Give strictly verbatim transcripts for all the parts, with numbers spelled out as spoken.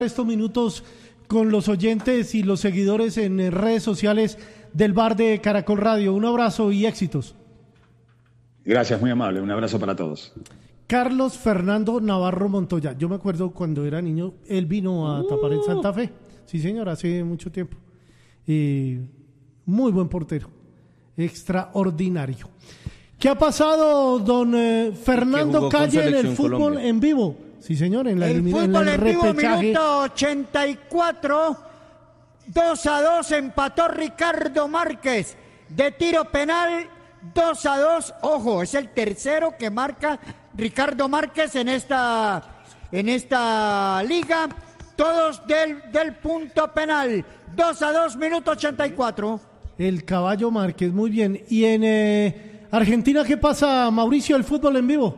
Estos minutos con los oyentes y los seguidores en redes sociales del bar de Caracol Radio. Un abrazo y éxitos. Gracias, muy amable. Un abrazo para todos. Carlos Fernando Navarro Montoya. Yo me acuerdo cuando era niño, él vino a tapar en Santa Fe. Sí, señor, hace mucho tiempo. Eh, muy buen portero. Extraordinario. ¿Qué ha pasado, don eh, Fernando Calle, en el fútbol Colombia. En vivo? Sí, señor, en la el en fútbol el en vivo, repechaje. minuto ochenta y cuatro, dos a dos empató Ricardo Márquez, de tiro penal, dos a dos, ojo, es el tercero que marca Ricardo Márquez en esta, en esta liga, todos del, del punto penal, dos a dos, minuto ochenta y cuatro. El caballo Márquez, muy bien. Y en eh, Argentina, ¿qué pasa, Mauricio, el fútbol en vivo?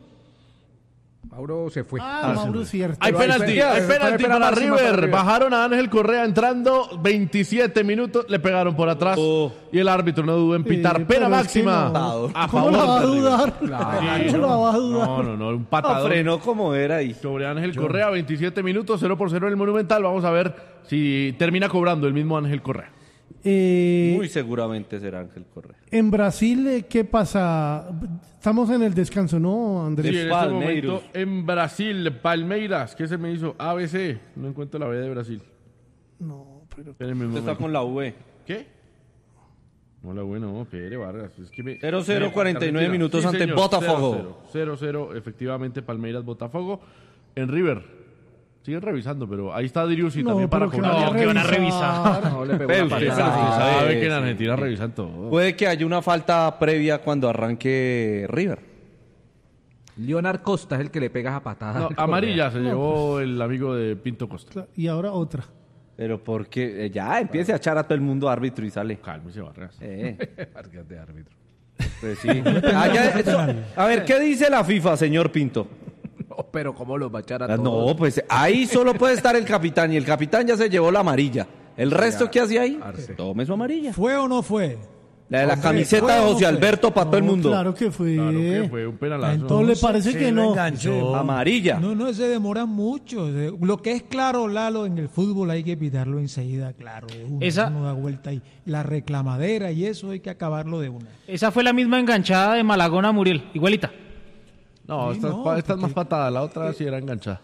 Mauro se fue. Ah, ah Mauro, cierto. Hay penalti, hay penalti para River. Bajaron a Ángel Correa entrando veintisiete minutos, le pegaron por atrás oh. y el árbitro no dudó en pitar. Sí, pena máxima. No. A ¿Cómo la va a dudar? Claro. ¿Cómo la va a dudar? No, no, no, un patadón. No, frenó como era ahí. Sobre Ángel Correa, veintisiete minutos, cero por cero en el Monumental. Vamos a ver si termina cobrando el mismo Ángel Correa. Eh, Muy seguramente será Ángel Correa. En Brasil, ¿qué pasa? Estamos en el descanso, ¿no, Andrés? Sí, en este momento en Brasil, Palmeiras, ¿qué se me hizo? A B C, no encuentro la B de Brasil. No, pero... Usted está con la V. ¿Qué? No, la U, no, Pere Vargas. Es que me... cero cero cuarenta y nueve minutos sí, ante señor, Botafogo. cero cero, efectivamente, Palmeiras, Botafogo. En River. Siguen revisando, pero ahí está Diriusi no, también para jugar. No, que van a revisar. No, le pegó la patada. Sabe que en Argentina revisan todo. Puede que haya una falta previa cuando arranque River. Leonard Costa es el que le pega a patada. No, amarilla se no, llevó pues, el amigo de Pinto Costa. Y ahora otra. Pero porque ya empiece a echar a todo el mundo árbitro y sale. Cálmese, Vargas. Eh. Vargas de árbitro. Pues sí. Allá, eso, a ver, ¿qué dice la FIFA, señor Pinto? No, pero ¿cómo los va a echar a todos? No, pues ahí solo puede estar el capitán y el capitán ya se llevó la amarilla. ¿El resto ya, qué hacía ahí? Arce. Tome su amarilla. ¿Fue o no fue? La de la Hombre, camiseta de José Alberto para no, todo el mundo. Claro que fue. Claro que fue un penalazo. Entonces le parece se que no. Enganchó. Amarilla. No, no, se demora mucho. Lo que es claro, Lalo, en el fútbol hay que pitarlo enseguida, claro. Uno, Esa... uno da vuelta y la reclamadera y eso hay que acabarlo de una. Esa fue la misma enganchada de Malagón a Muriel, igualita. No, sí, esta, no, esta es más patada, la otra eh, sí era enganchada.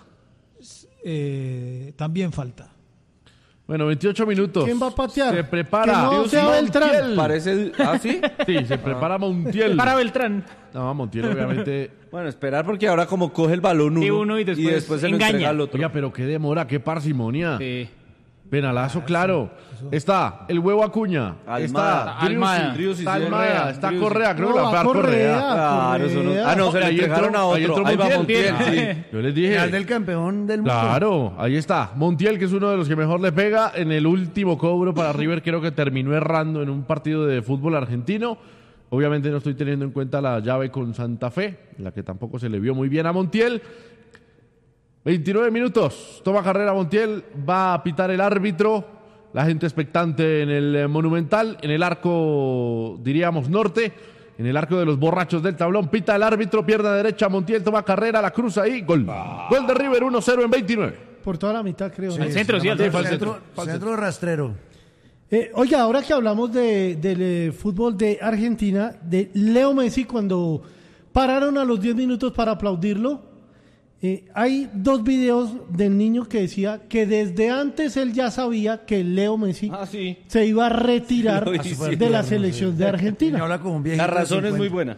Eh, también falta. Bueno, veintiocho minutos. ¿Quién va a patear? Se prepara. No sea Beltrán. Parece... ¿Ah, sí? Sí, se prepara Montiel. Para Beltrán. No, Montiel obviamente... Bueno, esperar porque ahora como coge el balón uno, y, uno y después, y después se engaña. lo entrega al otro. Oiga, pero qué demora, qué parsimonia. Sí. Penalazo, ah, claro. Eso. Está el huevo Acuña. Almada. Está Almada. Driussi, está Almada. Está Correa. Creo no, que la va a Correa. Claro, eso no. Ah, no, se le entregaron a otro. Ahí, ahí va Montiel. Sí. Yo les dije. El del campeón del mundo. Claro, ahí está. Montiel, que es uno de los que mejor le pega. En el último cobro para River, creo que terminó errando en un partido de fútbol argentino. Obviamente no estoy teniendo en cuenta la llave con Santa Fe, la que tampoco se le vio muy bien a Montiel. veintinueve minutos. Toma carrera Montiel. Va a pitar el árbitro. La gente expectante en el Monumental, en el arco, diríamos, norte, en el arco de los borrachos del tablón. Pita el árbitro, pierna derecha, Montiel toma carrera, la cruza ahí, gol. Ah. Gol de River, uno cero en veintinueve. Por toda la mitad, creo. Sí, al centro, sí, al centro. Centro, centro rastrero. Eh, oiga, ahora que hablamos de, del eh, fútbol de Argentina, de Leo Messi, cuando pararon a los diez minutos para aplaudirlo, Eh, hay dos videos del niño que decía que desde antes él ya sabía que Leo Messi ah, sí. se iba a retirar sí, de la selección de Argentina. La razón es muy buena.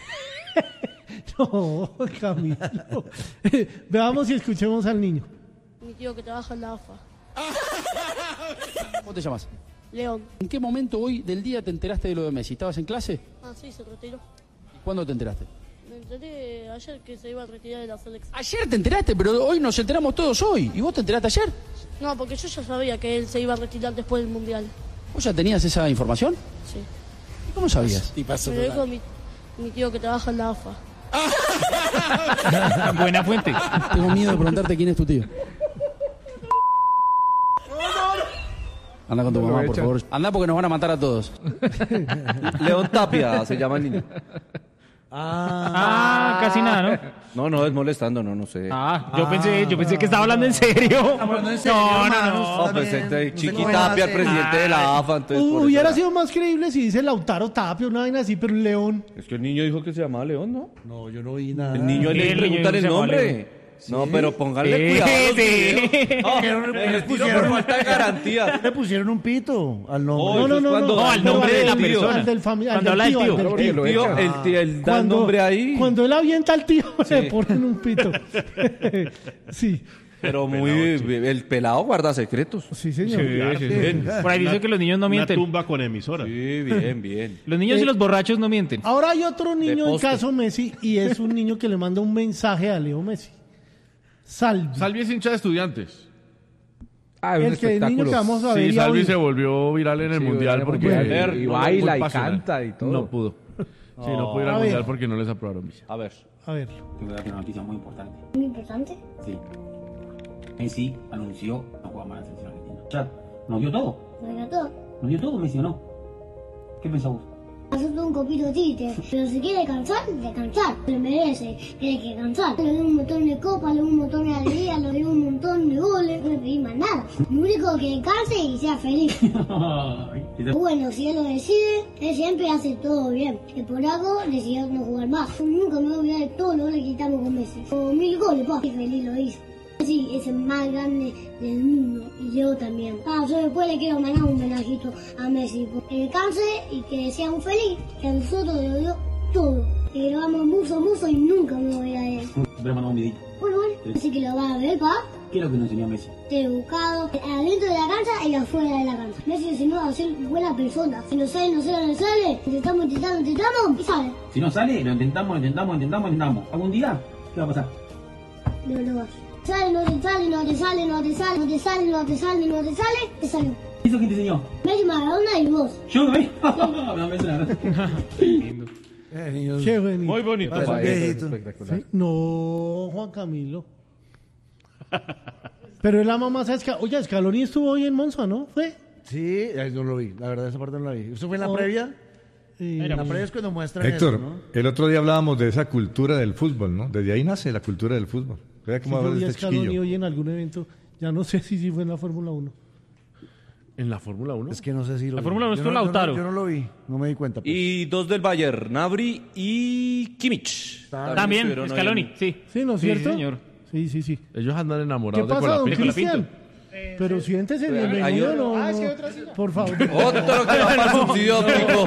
No, Camilo. Veamos y escuchemos al niño. Mi tío que trabaja en la A F A. ¿Cómo te llamas? León. ¿En qué momento hoy del día te enteraste de lo de Messi? ¿Estabas en clase? Ah, sí, se retiró. ¿Y cuándo te enteraste? Me enteré ayer que se iba a retirar de la selección. Ayer te enteraste, pero hoy nos enteramos todos hoy. ¿Y vos te enteraste ayer? No, porque yo ya sabía que él se iba a retirar después del Mundial. ¿Vos ya tenías esa información? Sí. ¿Y cómo sabías? Me lo dijo mi, mi tío que trabaja en la A F A. Buena fuente. Tengo miedo de preguntarte quién es tu tío. Anda con tu mamá, por favor. Anda porque nos van a matar a todos. León Tapia se llama el niño. Ah, casi nada, ¿no? No, no, es molestando, no, no sé. Ah, yo pensé, yo pensé que estaba hablando en serio. Hablando en serio, No, no, hermanos, no. No, pues también, este no sé Chiqui cómo Tapia, el hace. presidente de la A F A, entonces por eso Hubiera era. sido más creíble si dice Lautaro Tapia, una vaina así, pero un león. Es que el niño dijo que se llamaba León, ¿no? No, yo no vi nada. El niño Sí, le el niño preguntan se el llama nombre. León. No, pero pónganle Sí, cuidado a los sí. videos. Ah, Pusieron- el les tiro pusieron- por falta de garantía. Le pusieron un pito al nombre. Oh, No, no, eso es no, cuando no, da No, el al nombre de la tío. persona. Al del fami- al Cuando del habla del tío, tío. al del El tío. tío, el tío, el da el nombre ahí. Cuando él avienta al tío, le Sí. ponen un pito. Sí, Pero muy. El pelado guarda secretos. sí, señor. Sí, sí, sí. Por ahí dice que los niños no Una mienten. tumba con emisora. Sí, bien, bien. Los niños y los borrachos no mienten. Ahora hay otro niño en poste. caso Messi y es un niño que le manda un mensaje a Leo Messi. Salvi. Salvi es hincha de Estudiantes. Ah, es un El que el niño espectáculo. que vamos a ver. Sí, y a Salvi oír. se volvió viral en el Sí, Mundial en el porque... Mundial, y no, baila muy y pasional. canta y todo. No pudo. Sí, no pudo ir A al ver. Mundial porque no les aprobaron visa. A ver. A ver. Te voy a dar una noticia muy importante. Muy importante. Sí. Messi anunció no juega más en la selección argentina. O sea, nos dio todo. Me encantó. Nos dio todo, Messi, ¿o no? ¿Qué pensás vos? Haciendo un copito triste, pero si quiere cansar, descansar, se lo merece, tiene que cansar. Le dio un montón de copas, le dio un montón de alegría, le dio un montón de goles, no le pedí más nada. Lo único que descanse y sea feliz. Bueno, si él lo decide, él siempre hace todo bien. Que por algo decidió no jugar más. Yo nunca me voy a olvidar de todo lo que le quitamos con Messi. Como mil goles, pa. Y feliz lo hizo. Sí, es el más grande del mundo y yo también. Ah, yo después le quiero mandar un homenajito a Messi. Que descanse y que sea un feliz, que a nosotros le dio todo. Que lo amo mucho, mucho y nunca me voy a ir. Te voy a mandar un videito. Bueno, bueno, así que lo van a ver, pa. ¿Qué es lo que nos enseñó Messi? Ser educado, adentro de la cancha y afuera de la cancha. Messi enseñó a ser buena persona. Si no sale, no sale, no sale. Intentamos, intentamos, intentamos y sale. Si no sale, lo intentamos, lo intentamos, lo intentamos, lo intentamos. ¿Algún día? ¿Qué va a pasar? No lo vas. Sale, no te sale, no te sale, no te sale, no te sale, no te sale, no te sale, te salió. ¿Eso quién te enseñó? Messi, Maradona y vos. ¿Yo? ¿Eh? No, me suena. Eh, niños. Qué bonito. Muy bonito. Ah, es un Ahí, viejito. espectacular. Sí. No, Juan Camilo. Pero él ama más a Scaloni. Oye, Scaloni estuvo hoy en Monza, ¿no? ¿Fue? Sí, eh, no lo vi. La verdad, esa parte no la vi. ¿Eso fue en la Oh. previa? Eh, En la previa es cuando muestran Héctor, eso, ¿no? el otro día hablábamos de esa cultura del fútbol, ¿no? Desde ahí nace la cultura del fútbol. Vea si cómo yo habla vi a este Scaloni chiquillo. hoy en algún evento. Ya no sé si, si fue en la Fórmula uno. ¿En la Fórmula uno? Es que no sé si lo La vi. Fórmula uno Yo estuvo no- yo no- Lautaro. Yo no lo vi, no me di cuenta. pues. Y dos del Bayern, Nabri y Kimmich. También, estuvieron hoy Scaloni, en- sí. Sí, ¿no es Sí, cierto? señor. Sí, sí, sí. Ellos andan ¿Qué enamorados de pasa, don Colapinto. Cristian? Pero siéntese, bienvenido. hay No, otro- no. Por favor. Otro que va para el subsidio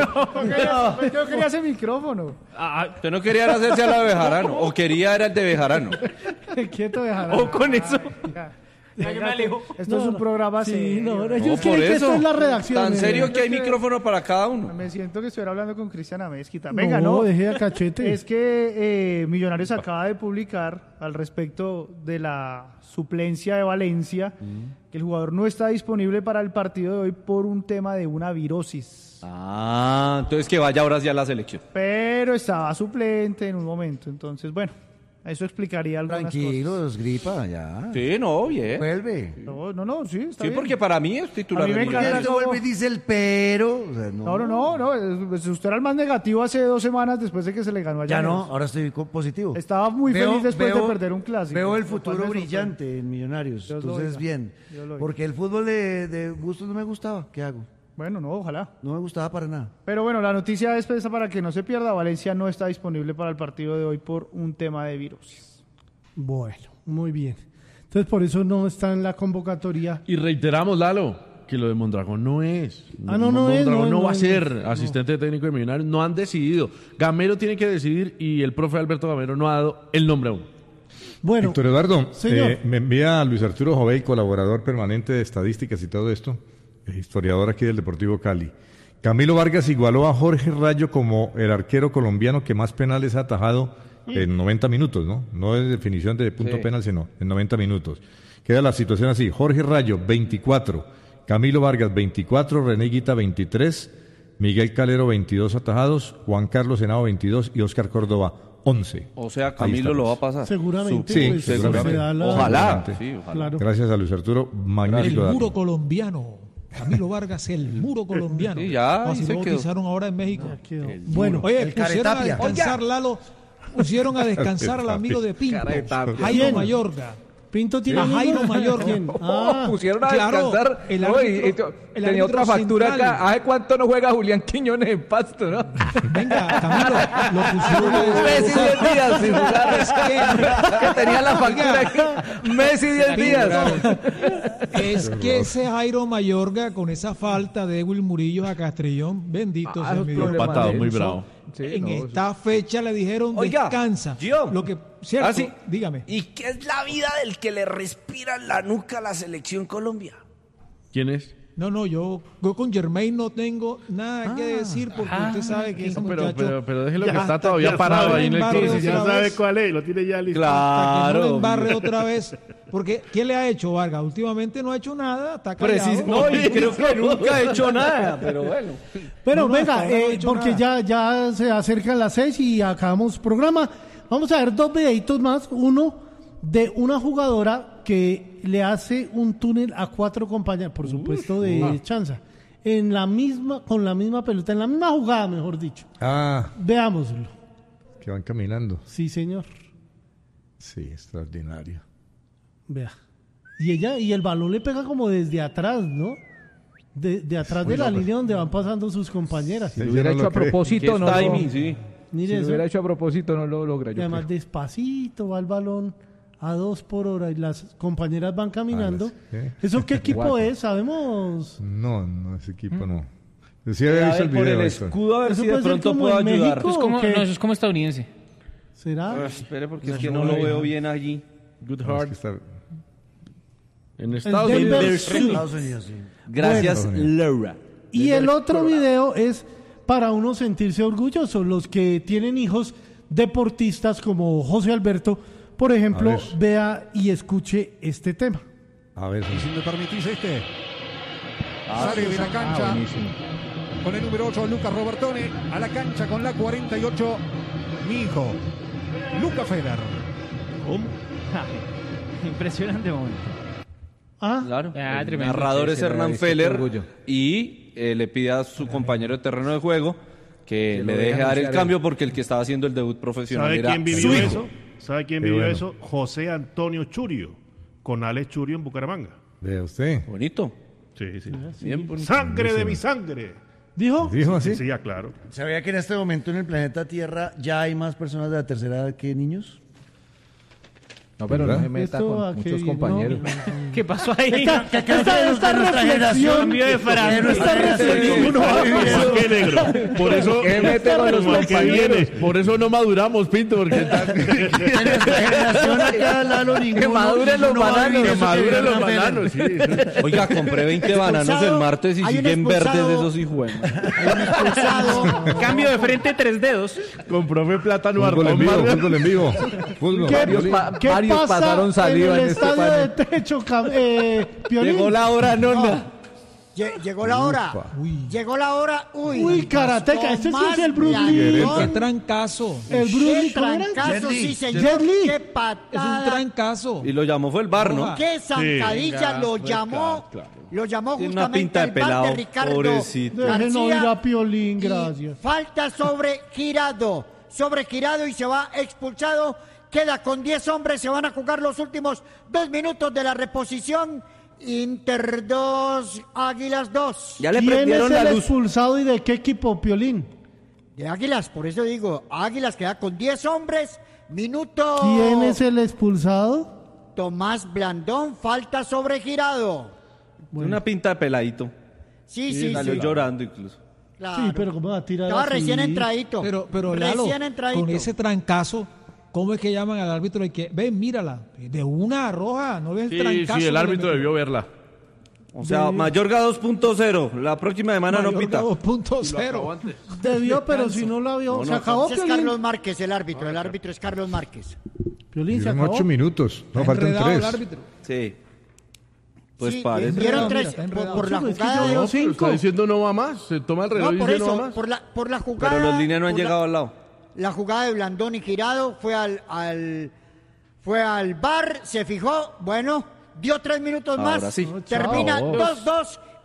óptico. Yo quería ese micrófono. Ah, Usted no quería hacerse a la de Bejarano, o quería era el de Bejarano. Quieto, dejar. o con eso. Ya yo me alejo. Esto No, es un no. programa Sí, serio. no, No, ellos por quieren que eso. esto es la redacción. Tan eh. serio que hay micrófono para cada uno. Me siento que estuviera hablando con Cristian Amezquita. Venga, no, no. deje a cachete. Es que eh, Millonarios acaba de publicar al respecto de la suplencia de Valencia que el jugador no está disponible para el partido de hoy por un tema de una virosis. Ah, entonces que vaya ahora sí a la selección. Pero estaba suplente en un momento. Entonces, bueno, eso explicaría algunas Tranquilo, es gripa, ya. Sí, no, bien. Vuelve. cosas. No, no, no, sí, está Sí, bien. porque para mí es titular A mí de me Porque Millonarios. encanta él vuelve y dice el pero. O sea, no, No, no, no, no. es- pues usted era el más negativo hace dos semanas después de que se le ganó a Ya no, Llaneros. ahora estoy co- positivo. Estaba muy Veo- feliz después veo- de perder un clásico. Veo el lo cual futuro me sorprende. brillante en Millonarios. Dios lo Entonces, oiga. bien. Dios lo oiga. Porque el fútbol de, de Bustos no me gustaba. ¿Qué hago? Bueno, no, ojalá. No me gustaba para nada. Pero bueno, la noticia es esa para que no se pierda. Valencia no está disponible para el partido de hoy por un tema de virosis. Bueno, muy bien. Entonces, por eso no está en la convocatoria. Y reiteramos, Lalo, que lo de Mondragón no es. Ah, no, no es, Mondragón no, no, no va a es, ser no. asistente técnico de Millonarios. No han decidido. Gamero tiene que decidir y el profe Alberto Gamero no ha dado el nombre aún. Bueno, Héctor Eduardo, señor. eh, me envía Luis Arturo Jovey, colaborador permanente de estadísticas y todo esto, eh, historiador aquí del Deportivo Cali. Camilo Vargas igualó a Jorge Rayo como el arquero colombiano que más penales ha atajado en noventa minutos, ¿no? No es definición de punto Sí. penal, sino en noventa minutos. Queda la situación así: Jorge Rayo, veinticuatro, Camilo Vargas, veinticuatro, René Guita, veintitrés, Miguel Calero, veintidós atajados, Juan Carlos Henao, veintidós y Óscar Córdoba, once. O sea, Ahí Camilo lo va a estamos. pasar. seguramente. Sí, pues, seguramente. se da la- Ojalá. Seguramente. Sí, ojalá. Claro. Gracias a Luis Arturo, magnífico dato. colombiano. Camilo Vargas, el muro colombiano. Sí, ya, O así ahí se lo quedó. bautizaron ahora en México. Bueno, Oye, el pusieron a Caretapia. descansar, Lalo, pusieron a descansar al amigo de Pinto, Caretapia. Jairo ¿Quién? Mayorga. Pinto tiene A Jairo amigos? Mayorga. ¿Quién? Ah, Pusieron a claro, descansar. el No, y- árbitro- y to- el tenía árbitro otra factura central. acá. ¿Hace cuánto no juega Julián Quiñones en Pasto, no? Venga, Camilo, lo pusieron a Un mes y descansar. diez días sin jugar. Es que- Que tenía la factura aquí. Mes y diez días. Es que ese Jairo Mayorga, con esa falta de Edwin Murillo a Castrillón, bendito Ah, sea esos mi Dios. problemas Patado, de él muy son- bravo. Sí, En no, esta fecha le dijeron Oiga, descansa. Gio. Lo que, cierto, Ah, sí. dígame. ¿Y qué es la vida del que le respira en la nuca a la selección Colombia? ¿Quién es? No, no, yo, yo con Germain no tengo nada que decir porque usted sabe que ese No, pero, muchacho... pero, pero déjelo que Ya está hasta todavía que parado sabe ahí en el embarre club. otra Ya vez. sabe cuál es, lo tiene ya listo. Hasta que no Claro. lo embarre otra vez. Porque, ¿qué le ha hecho Vargas? Últimamente no ha hecho nada, está callado. Precis- no, y creo que nunca ha hecho nada, pero bueno. Pero No, no, venga, hasta ahora no he eh, hecho porque nada. ya, ya se acercan las seis y acabamos programa. Vamos a ver dos videitos más. Uno de una jugadora que le hace un túnel a cuatro compañeros, por supuesto de ah. chanza, en la misma, con la misma pelota, en la misma jugada, mejor dicho. Ah, Veámoslo. que van caminando. Sí, señor. Sí, extraordinario. Vea. Y ella, y el balón le pega como desde atrás, ¿no? De, de atrás de la línea donde van pasando sus compañeras. Si lo hubiera hecho a propósito, Qué no lo... timing, sí. Mire Si lo eso. hubiera hecho a propósito, no lo logra. Y Yo además creo. despacito va el balón a dos por hora y las compañeras van caminando. Ah, las- ¿qué? ¿Eso qué equipo Guapo. es? ¿Sabemos? No, no, ese equipo no. Yo sí había A visto ver, el por video. el Héctor. escudo, a ver Eso si de puede ser pronto como puedo en ayudar. México. Es como, ¿O qué? no, eso es como estadounidense. ¿Será? Ah, espere, porque es que no lo veo bien allí. Good No, es Heart. que está- En Estados Denver Unidos. Sioux. Estados Unidos, sí. Gracias, Bueno. Laura. Y el otro video es para uno sentirse orgulloso. Los que tienen hijos deportistas como José Alberto, por ejemplo, A ver. vea y escuche este tema. A ver, Y si me permitís este, Ah, sale de la Ah, cancha buenísimo. con el número ocho, Lucas Robertone, a la cancha con la cuarenta y ocho, mi hijo, Luca Feder. Impresionante momento. Ah, Claro. Ah, el tremendo. narrador Sí, es se lo Hernán había visto, qué Feller orgullo. y eh, le pide a su compañero de terreno de juego que, Que le lo deje deje dar el anunciar cambio él. porque el que estaba haciendo el debut profesional ¿Sabe era quién vivió su hijo. eso? ¿Sabe quién Qué vivió bueno. eso? José Antonio Churio, con Alex Churio en Bucaramanga. vea usted. Bonito. Sí, sí. Bien bonito. Sangre de mi sangre. ¿dijo? ¿Dijo así? Sí, ya, claro. ¿Sabía que en este momento en el planeta Tierra ya hay más personas de la tercera edad que niños? No, pero no ¿Verdad? se meta Esto con a qué muchos viene, compañeros. ¿no? ¿Qué pasó ahí? Esta, ¿Qué crees esta- de esta nuestra generación? Cambio de frase. De nuestra generación. Uno va a ¿Por qué, negro? Por eso, ¿Qué mete con los ¿Por qué compañeros? vienes? Por eso no maduramos, Pinto, porque está- En nuestra generación acá, Lalo, ninguno. maduren los ninguno va a bananos, vivir que eso maduren vivió los Hernán Feller. bananos. Sí, sí. Oiga, compré veinte bananos el martes y Hay un siguen verdes expulsado. esos hijos. Hay un expulsado. Cambio de frente, tres dedos. Con profe Plátano Fútbol en Artón vivo, Vargas. fútbol en vivo. Fútbol. ¿Qué, Varios pa- qué varios pasa pasaron saliva en el en este estadio panel. de techo, Cam- eh, Piolín? Llegó la hora, nona. Lle- Llegó la hora. Llegó la hora. Uy, Uy, karateca, este sí es el Bruce Lee. Qué Blandón. trancazo. El Bruce Lee, Qué ¿cómo era? trancazo, sí, señor. Jet Li. Qué Es un patada. trancazo. Y lo llamó fue el bar, ¿no? Qué zancadilla lo llamó. Lo llamó Tiene una justamente pinta de el bar pelado, de Ricardo pobrecito. Dejen oír García. a Piolín, Y gracias. falta sobre Girado. Sobre Girado y se va expulsado. Queda con diez hombres. Se van a jugar los últimos dos minutos de la reposición. Inter dos, Águilas dos. Ya le ¿Quién es prendieron el la luz. expulsado y de qué equipo, Piolín? De Águilas, por eso digo, Águilas queda con diez hombres. Minuto. ¿Quién es el expulsado? Tomás Blandón, falta sobre Girado. Una pinta de peladito. Sí, Sí, sí, salió sí. llorando incluso. Claro. Sí, pero ¿cómo va a tirar Estaba así? recién entradito. Pero, pero Lalo, recién entradito. con ese trancazo, ¿cómo es que llaman al árbitro y que, ven, mírala, de una roja, no ves el Sí, trancazo? sí, el que árbitro le debió verla. O sea, Mayorga dos punto cero. La próxima semana no Mayorga pita. dos punto cero. Debió, pero si no la vio, No, se no, acabó, Ese es Piolín. Carlos Márquez, el árbitro. El árbitro es Carlos Márquez. Piolín, se Dieron acabó. ocho minutos. No, faltan Enredado el tres. árbitro. Sí. Pues Sí, parece. dieron Mira, tres está por, enredado. por la Sí, es que jugada. yo de- veo No, pero cinco. está diciendo no va más. Se toma el reloj No, y por dice no va eso, más. por la, por la jugada. Pero los líneas no han por la- llegado al lado. La jugada de Blandón y Girado fue al, al fue al bar, se fijó, bueno, dio tres minutos Ahora más, sí. termina Chao. dos dos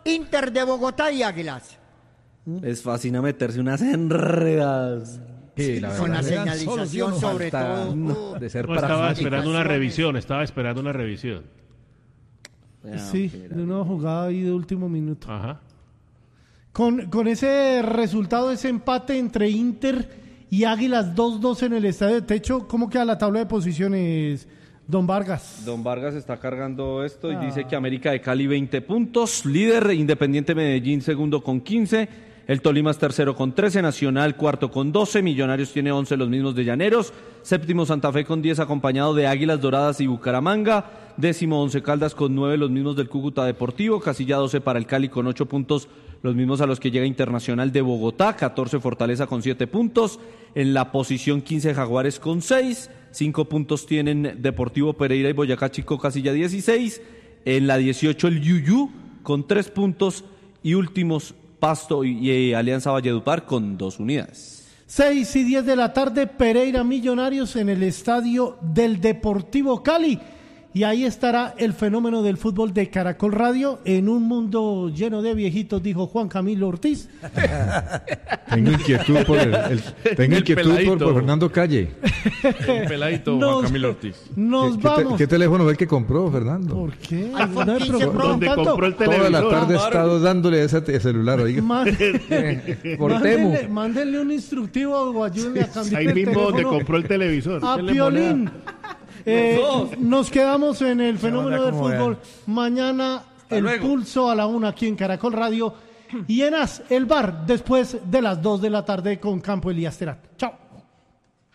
Inter de Bogotá y Águilas. Les fascina meterse unas enredadas. Sí, la Con la verdad. señalización sobre Falta, todo. no, de ser No, estaba pragmático. esperando una revisión, estaba esperando una revisión. Sí, de una jugada ahí de último minuto. Ajá. Con, con ese resultado, ese empate entre Inter y Águilas dos dos en el Estadio de Techo, ¿cómo queda la tabla de posiciones, don Vargas? Don Vargas está cargando esto y dice que América de Cali veinte puntos, líder Independiente Medellín segundo con quince, el Tolima es tercero con trece, Nacional cuarto con doce, Millonarios tiene once, los mismos de Llaneros, séptimo Santa Fe con diez acompañado de Águilas Doradas y Bucaramanga, décimo Once Caldas con nueve, los mismos del Cúcuta Deportivo, casilla doce para el Cali con ocho puntos, los mismos a los que llega Internacional de Bogotá, catorce Fortaleza con siete puntos, en la posición quince Jaguares con seis, cinco puntos tienen Deportivo Pereira y Boyacá Chico, casilla dieciséis, en la dieciocho el Yuyú con tres puntos y últimos Pasto y, y Alianza Valledupar con dos unidades. seis y diez de la tarde, Pereira Millonarios en el estadio del Deportivo Cali. Y ahí estará el fenómeno del fútbol de Caracol Radio en un mundo lleno de viejitos, dijo Juan Camilo Ortiz. Tengo inquietud por, el, el- tengo El inquietud por, peladito. por Fernando Calle. El peladito Nos- Juan Camilo Ortiz. Nos ¿Qué, qué te- vamos. qué teléfono fue el que compró, Fernando? ¿Por qué? iPhone No me quince preocupen Pro. Donde tanto. compró el Toda la televisor. tarde he estado dándole ese te- celular, oiga. Ma- Por Temu. mándenle, mándenle un instructivo o ayúdenle a cambiar Ahí el mismo donde teléfono compró el televisor. a Denle Piolín. Eh, Los nos quedamos en el fenómeno del como fútbol. Mañana el luego. pulso a la una aquí en Caracol Radio. Y en As, el bar, después de las dos de la tarde con Campo Elías Terat. Chao.